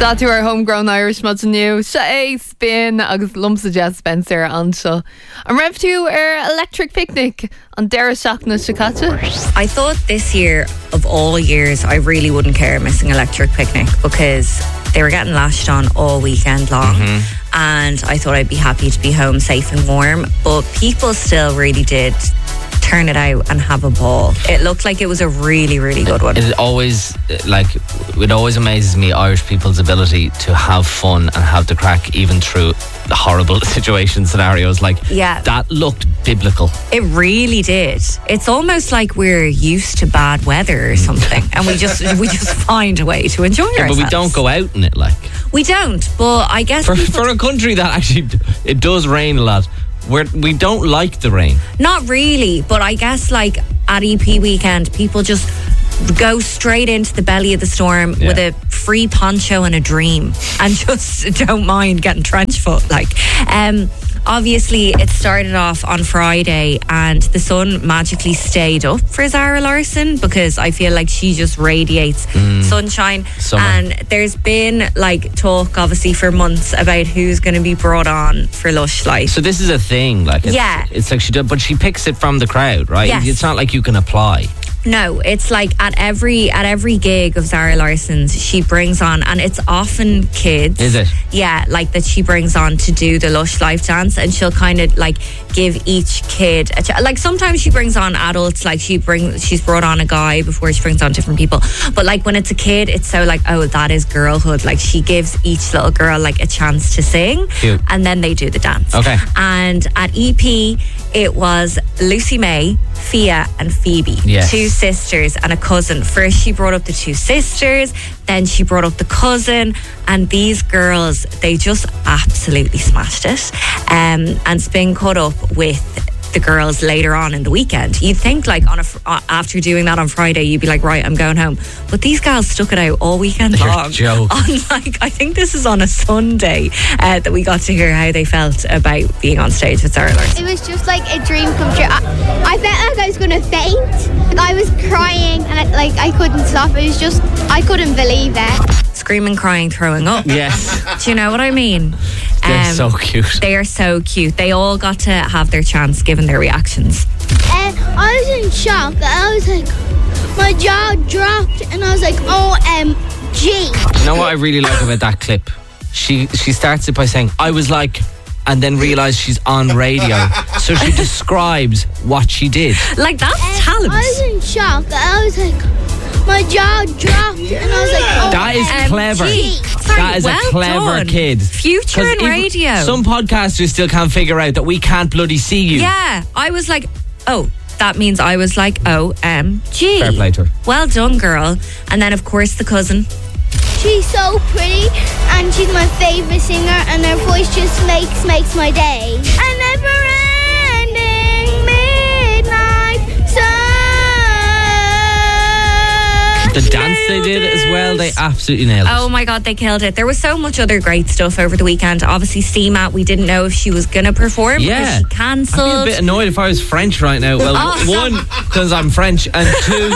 Státú ar homegrown Irish mod aniu se é spin agus lumsa jazz Spencer anseo. An raibh tú ar Electric Picnic an deire seach na Shikata. I thought this year of all years I really wouldn't care missing Electric Picnic because they were getting lashed on all weekend long. And I thought I'd be happy to be home safe and warm, but people still really did turn it out and have a ball. It looked like it was a really, really good one. It always amazes me, Irish people's ability to have fun and have the crack even through the horrible situation scenarios. That looked biblical. It really did. It's almost like we're used to bad weather or something, and we just find a way to enjoy ourselves. But we don't go out in it, We don't, but I guess for a country that actually it does rain a lot. We don't like the rain. Not really, but I guess at EP weekend, people just go straight into the belly of the storm with a free poncho and a dream and just don't mind getting trench foot. Obviously, it started off on Friday and the sun magically stayed up for Zara Larsson because I feel like she just radiates sunshine. Summer. And there's been talk, obviously, for months about who's going to be brought on for Lush Life. So this is a thing. It's like she does, but she picks it from the crowd, right? Yes. It's not like you can apply. No, it's at every gig of Zara Larsson's, she brings on, and it's often kids. Is it? Yeah, that she brings on to do the Lush Life dance, and she'll kind of give each kid sometimes she brings on adults, she's brought on a guy before she brings on different people. But when it's a kid, it's so oh, that is girlhood. She gives each little girl a chance to sing. Cute. And then they do the dance. Okay. And at EP, it was Lucy May, Fia, and Phoebe. Yes. Two sisters and a cousin. First she brought up the two sisters, then she brought up the cousin, and these girls, they just absolutely smashed it. And Spin caught up with the girls later on in the weekend. You'd think after doing that on Friday, you'd be right, I'm going home. But these girls stuck it out all weekend long. Joke. I think this is on a Sunday that we got to hear how they felt about being on stage with Zara Larsson. It was just a dream come true. I felt I was going to faint. I was crying and I couldn't stop. It was just, I couldn't believe it. Screaming, crying, throwing up. Yes. Do you know what I mean? They're so cute. They are so cute. They all got to have their chance given their reactions. I was in shock. I was my jaw dropped and I was OMG. You know what I really like about that clip? She starts it by saying, I was and then realised she's on radio. So she describes what she did. That's talent. I was in shock. I was my jaw dropped and I was that is clever. That is a clever kid. Future in radio. Some podcasters still can't figure out that we can't bloody see you. Yeah, I was oh, that means I was OMG. Fair play to her. Well done, girl. And then, of course, the cousin. She's so pretty and she's my favourite singer and her voice just makes my day. A never-ending midnight sun. The dance they did as well, they absolutely nailed it. Oh my God, they killed it. There was so much other great stuff over the weekend. Obviously, Seema, we didn't know if she was going to perform because she cancelled. I'd be a bit annoyed if I was French right now. Well, one, because I'm French, and two...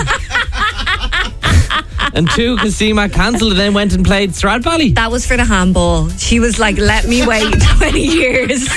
And two, because Seema cancelled and then went and played Stradbally. That was for the handball. She was let me wait 20 years.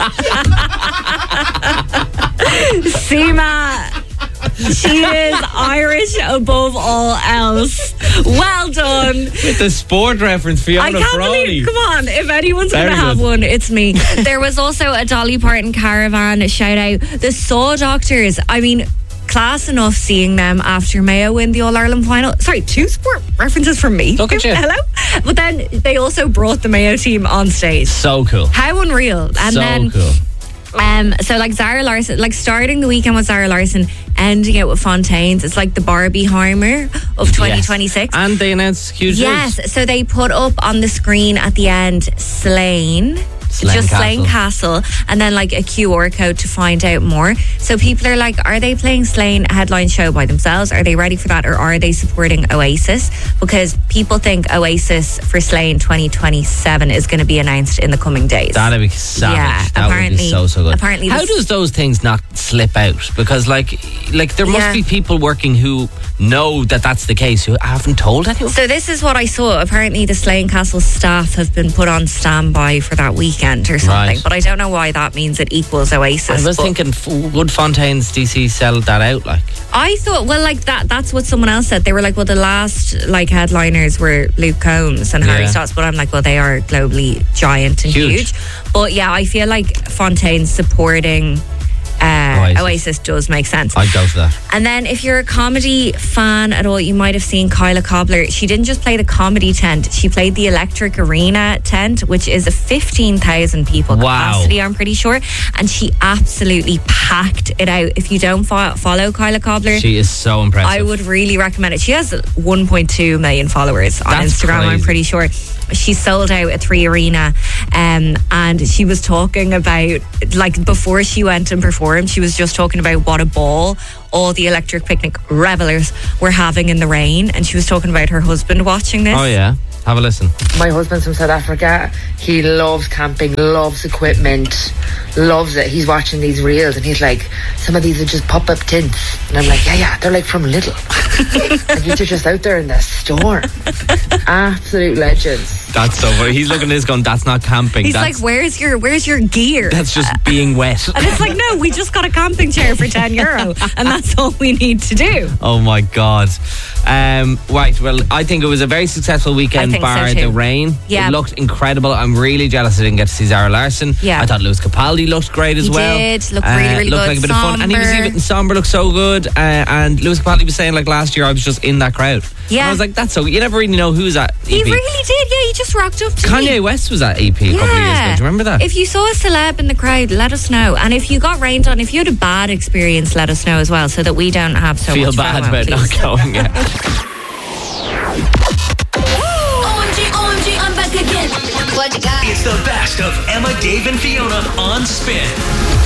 Seema, she is Irish above all else. Well done. With the sport reference, Fiona I can't Ferroni. believe, come on, if anyone's going to have one, it's me. There was also a Dolly Parton caravan shout out. The Saw Doctors, class enough seeing them after Mayo win the All-Ireland final. Sorry, two sport references from me. Look at you. Hello? But then they also brought the Mayo team on stage. So cool. How unreal. And so then, cool. So Zara Larsson, starting the weekend with Zara Larsson, ending it with Fontaines. It's the Barbieheimer of 2026. Yes. And they announced huge news. Yes, so they put up on the screen at the end, Slain. Slane Castle, and then like a QR code to find out more. So people are like, are they playing Slane headline show by themselves? Are they ready for that, or are they supporting Oasis? Because people think Oasis for Slane 2027 is going to be announced in the coming days. That'd be savage. Yeah, that would be so good. Apparently, how does those things not slip out? Because like there must be people working who know that that's the case who haven't told anyone. So this is what I saw. Apparently the Slane Castle staff have been put on standby for that weekend or something, but I don't know why that means it equals Oasis. I was thinking, would Fontaine's DC sell that out? Like, I thought, well, like that's what someone else said. They were like, well, the last like headliners were Luke Combs and Harry Styles, but I'm like, well, they are globally giant and huge. But yeah, I feel like Fontaine's supporting Oasis does make sense. I'd go for that. And then if you're a comedy fan at all, you might have seen Kyla Cobbler. She didn't just play the comedy tent, she played the Electric Arena tent, which is a 15,000 people capacity, I'm pretty sure, and she absolutely packed it out. If you don't follow Kyla Cobbler, she is so impressive. I would really recommend it. She has 1.2 million followers on Instagram, crazy. I'm pretty sure. She sold out a 3 Arena, and she was talking about, like, before she went and performed, she was just talking about what a ball all the Electric Picnic revelers were having in the rain, and she was talking about her husband watching this. Oh yeah, have a listen. My husband's from South Africa. He loves camping, loves equipment, loves it. He's watching these reels and he's like, some of these are just pop-up tents. And I'm like, yeah, they're like from Lidl. And these are just out there in the storm. Absolute legends. That's so funny. He's looking at this going, that's not camping. He's like, where's your gear? That's just being wet. And it's like, no, we just got a camping chair for €10 and that's all we need to do. Oh my God. Right, well, I think it was a very successful weekend, bar the rain. Yeah. It looked incredible. I'm really jealous I didn't get to see Zara Larsson. Yeah. I thought Lewis Capaldi looked great as well. He did, looked really looked good. Like a bit of fun. And he was even somber, looked so good. And Lewis Capaldi was saying, like, last year I was just in that crowd. Yeah. And I was like, that's so, you never really know who's at EP. He really did, yeah, he just rocked up to Kanye West was at EP a couple of years ago. Do you remember that? If you saw a celeb in the crowd, let us know. And if you got rained on, if you had a bad experience, let us know as well, so that we don't have so feel much bad FOMO, about not going. Yeah. OMG, I'm back again. What you got? It's the best of Emma, Dave, and Fiona on Spin.